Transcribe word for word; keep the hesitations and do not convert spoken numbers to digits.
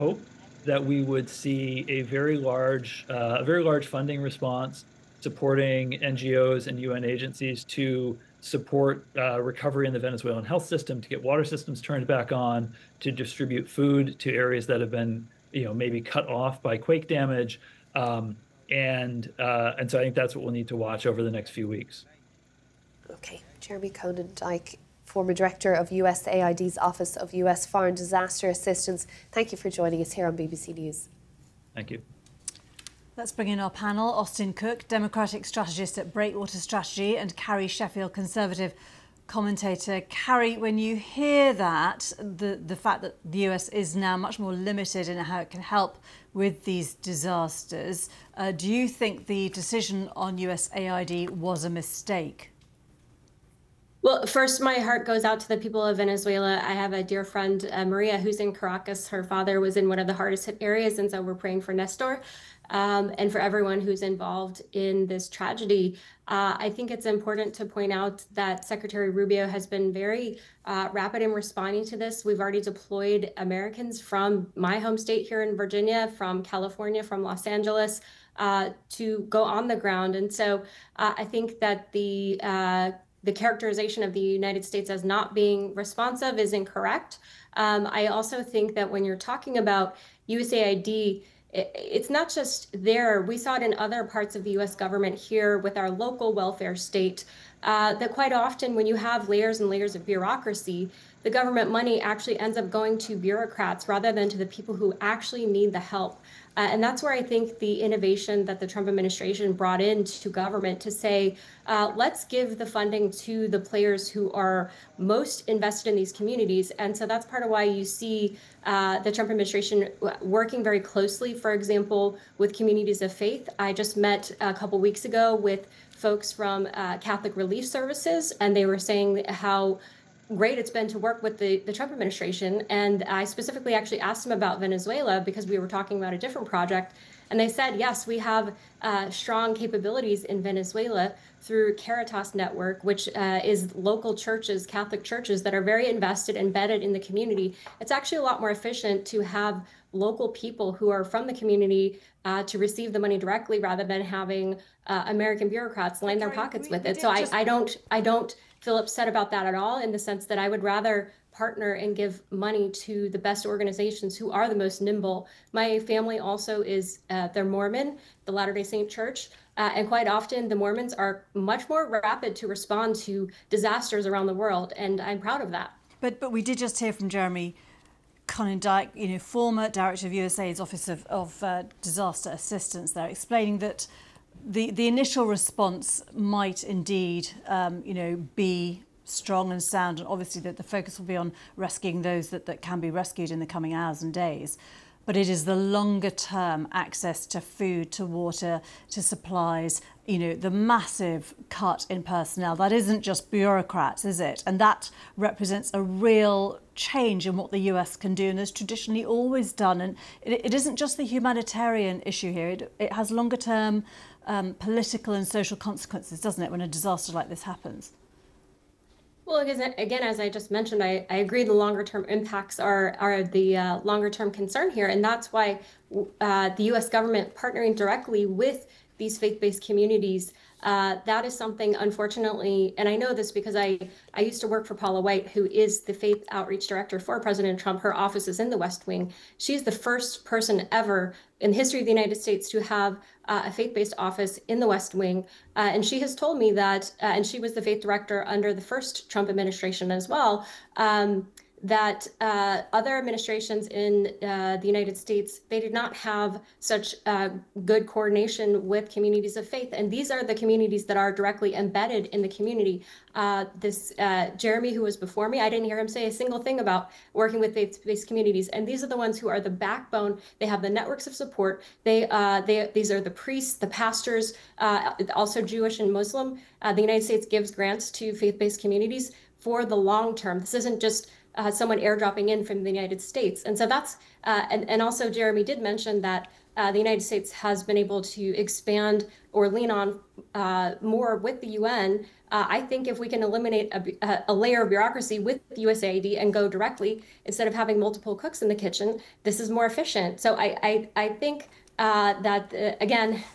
hope that we would see a very large, uh, a very large funding response supporting N G Os and U N agencies to support uh, recovery in the Venezuelan health system, to get water systems turned back on, to distribute food to areas that have been, you know, maybe cut off by quake damage. Um, and uh, and so I think that's what we'll need to watch over the next few weeks. Okay, Jeremy Conan-Dyke, former director of U S A I D's Office of U S Foreign Disaster Assistance. Thank you for joining us here on B B C News. Thank you. Let's bring in our panel. Austin Cook, Democratic strategist at Breakwater Strategy, and Carrie Sheffield, Conservative commentator. Carrie, when you hear that, the, the fact that the U S is now much more limited in how it can help with these disasters, uh, do you think the decision on U S A I D was a mistake? Well, first, my heart goes out to the people of Venezuela. I have a dear friend, uh, Maria, who's in Caracas. Her father was in one of the hardest hit areas, and so we're praying for Nestor um, and for everyone who's involved in this tragedy. Uh, I think it's important to point out that Secretary Rubio has been very uh, rapid in responding to this. We've already deployed Americans from my home state here in Virginia, from California, from Los Angeles, uh, to go on the ground. And so uh, I think that the uh, the characterization of the United States as not being responsive is incorrect. Um, I also think that when you're talking about U S A I D, it, it's not just there. We saw it in other parts of the U S government here with our local welfare state, uh, that quite often when you have layers and layers of bureaucracy, the government money actually ends up going to bureaucrats rather than to the people who actually need the help. Uh, and that's where I think the innovation that the Trump administration brought into government to say, uh, let's give the funding to the players who are most invested in these communities. And so that's part of why you see uh, the Trump administration working very closely, for example, with communities of faith. I just met a couple weeks ago with folks from uh, Catholic Relief Services, and they were saying how great it's been to work with the, the Trump administration. And I specifically actually asked them about Venezuela because we were talking about a different project. And they said, yes, we have uh, strong capabilities in Venezuela through Caritas Network, which uh, is local churches, Catholic churches that are very invested, embedded in the community. It's actually a lot more efficient to have local people who are from the community uh, to receive the money directly rather than having uh, American bureaucrats line their pockets with it. So I, I don't, I don't feel upset about that at all, in the sense that I would rather partner and give money to the best organizations who are the most nimble. My family also is, uh, they're Mormon, the Latter-day Saint Church, uh, and quite often the Mormons are much more rapid to respond to disasters around the world, and I'm proud of that. But but we did just hear from Jeremy Conan-Dyke, you know, former director of U S A Id's Office of, of uh, Disaster Assistance there, explaining that the, the initial response might indeed, um, you know, be strong and sound, and obviously that the focus will be on rescuing those that, that can be rescued in the coming hours and days. But it is the longer term access to food, to water, to supplies, you know, the massive cut in personnel. That isn't just bureaucrats, is it? And that represents a real change in what the U S can do and has traditionally always done. And it, it isn't just the humanitarian issue here. It, it has longer term um, political and social consequences, doesn't it, when a disaster like this happens? Well, again, as I just mentioned, I, I agree the longer term impacts are, are the uh, longer term concern here. And that's why uh, the U S government partnering directly with these faith-based communities, uh, that is something, unfortunately, and I know this because I, I used to work for Paula White, who is the faith outreach director for President Trump. Her office is in the West Wing. She's the first person ever in the history of the United States to have uh, a faith-based office in the West Wing. Uh, and she has told me that, uh, and she was the faith director under the first Trump administration as well, um, that uh, other administrations in uh, the United States, they did not have such uh, good coordination with communities of faith. And these are the communities that are directly embedded in the community. Uh, this uh, Jeremy, who was before me, I didn't hear him say a single thing about working with faith-based communities. And these are the ones who are the backbone. They have the networks of support. They, uh, they These are the priests, the pastors, uh, also Jewish and Muslim. Uh, the United States gives grants to faith-based communities for the long term. This isn't just Uh, someone airdropping in from the United States. And so that's, uh, and, and also Jeremy did mention that uh, the United States has been able to expand or lean on uh, more with the U N Uh, I think if we can eliminate a, a layer of bureaucracy with U S A I D and go directly, instead of having multiple cooks in the kitchen, this is more efficient. So I, I, I think uh, that, uh, again,